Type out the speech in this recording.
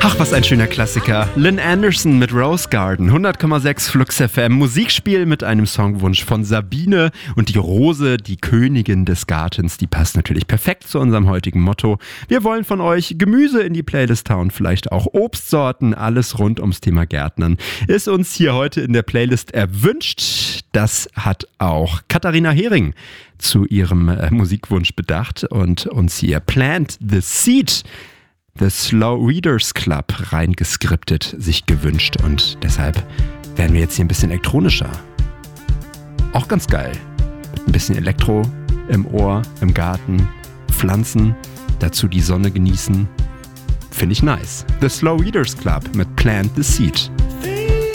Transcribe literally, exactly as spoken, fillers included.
Ach, was ein schöner Klassiker. Lynn Anderson mit Rose Garden, hundert Komma sechs Flux F M. Musikspiel mit einem Songwunsch von Sabine. Und die Rose, die Königin des Gartens, die passt natürlich perfekt zu unserem heutigen Motto. Wir wollen von euch Gemüse in die Playlist hauen, vielleicht auch Obstsorten, alles rund ums Thema Gärtnern. Ist uns hier heute in der Playlist erwünscht. Das hat auch Katharina Hering zu ihrem äh, Musikwunsch bedacht und uns hier Plant the Seed, The Slow Readers Club, reingeskriptet, sich gewünscht. Und deshalb werden wir jetzt hier ein bisschen elektronischer. Auch ganz geil. Mit ein bisschen Elektro im Ohr, im Garten, Pflanzen, dazu die Sonne genießen. Finde ich nice. The Slow Readers Club mit Plant the Seed.